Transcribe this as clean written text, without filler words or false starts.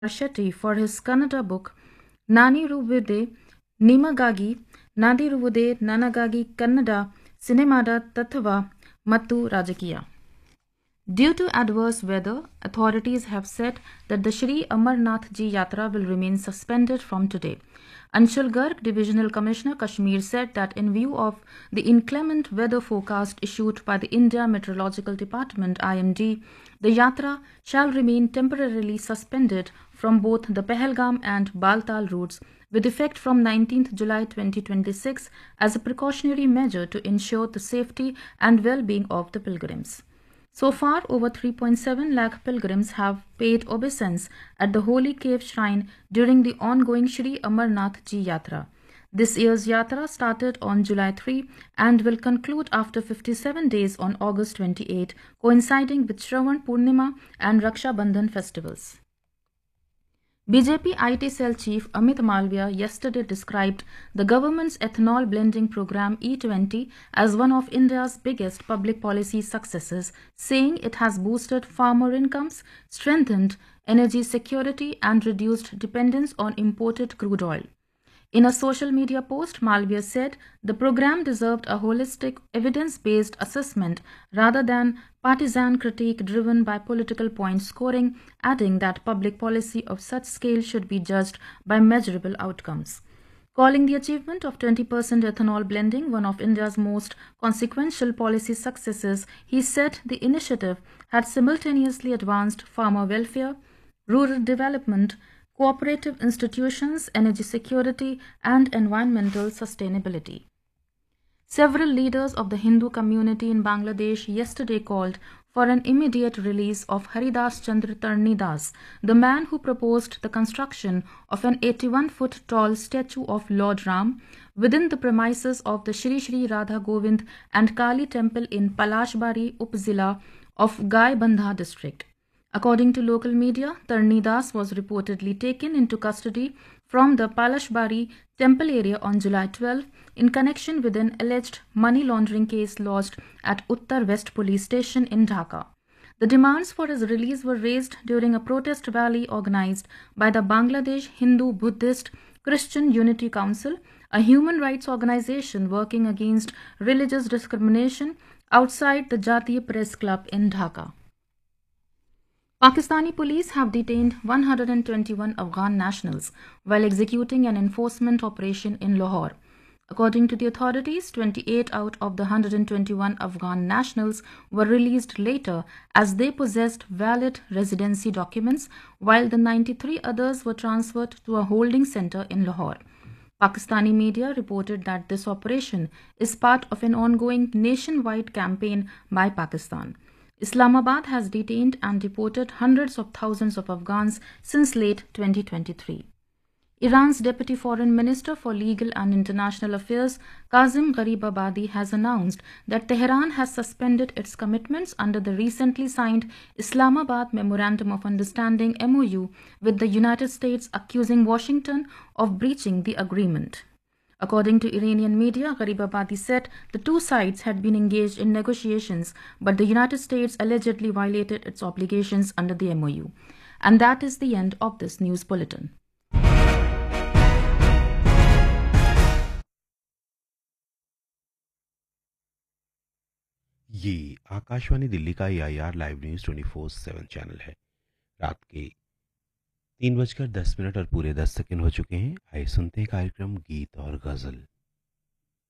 Shetty for his Kannada book Naniruvude Nimagagi Nadiruvude Nanagagi Kannada Cinemada Tattva Mattu Rajakiya. Due to adverse weather, authorities have said that the Shri Amarnath Ji Yatra will remain suspended from today. Anshul Garg, Divisional Commissioner, Kashmir, said that in view of the inclement weather forecast issued by the India Meteorological Department (IMD), the Yatra shall remain temporarily suspended from both the Pahalgam and Baltal routes with effect from 19th July 2026 as a precautionary measure to ensure the safety and well-being of the pilgrims. So far, over 3.7 lakh pilgrims have paid obeisance at the Holy Cave Shrine during the ongoing Shri Amarnath Ji Yatra. This year's Yatra started on July 3 and will conclude after 57 days on August 28, coinciding with Shravan Purnima and Raksha Bandhan festivals. BJP IT cell chief Amit Malviya yesterday described the government's ethanol blending program E20 as one of India's biggest public policy successes, saying it has boosted farmer incomes, strengthened energy security, and reduced dependence on imported crude oil. In a social media post, Malviya said the program deserved a holistic, evidence-based assessment rather than partisan critique driven by political point scoring, adding that public policy of such scale should be judged by measurable outcomes. Calling the achievement of 20% ethanol blending one of India's most consequential policy successes, he said the initiative had simultaneously advanced farmer welfare, rural development, cooperative institutions, energy security, and environmental sustainability. Several leaders of the Hindu community in Bangladesh yesterday called for an immediate release of Haridas Chandra Tarnidas, the man who proposed the construction of an 81-foot tall statue of Lord Ram within the premises of the Shri Shri Radha Govind and Kali temple in Palashbari Upzila of Gaibandha district. According to local media, Tarnidas was reportedly taken into custody from the Palashbari temple area on July 12 in connection with an alleged money laundering case lodged at Uttar West Police Station in Dhaka. The demands for his release were raised during a protest rally organized by the Bangladesh Hindu Buddhist Christian Unity Council, a human rights organization working against religious discrimination, outside the Jatiya Press Club in Dhaka. Pakistani police have detained 121 Afghan nationals while executing an enforcement operation in Lahore. According to the authorities, 28 out of the 121 Afghan nationals were released later as they possessed valid residency documents, while the 93 others were transferred to a holding center in Lahore. Pakistani media reported that this operation is part of an ongoing nationwide campaign by Pakistan. Islamabad has detained and deported hundreds of thousands of Afghans since late 2023. Iran's Deputy Foreign Minister for Legal and International Affairs, Kazim Gharibabadi, has announced that Tehran has suspended its commitments under the recently signed Islamabad Memorandum of Understanding (MOU) with the United States, accusing Washington of breaching the agreement. According to Iranian media, Gharibabadi said the two sides had been engaged in negotiations, but the United States allegedly violated its obligations under the MOU. And that is the end of this news bulletin. ये आकाशवाणी दिल्ली का EIR live news 24/7 channel है। रात के 3:10 और पूरे 10 second हो चुके हैं। आइए सुनते हैं कार्यक्रम गीत और गजल।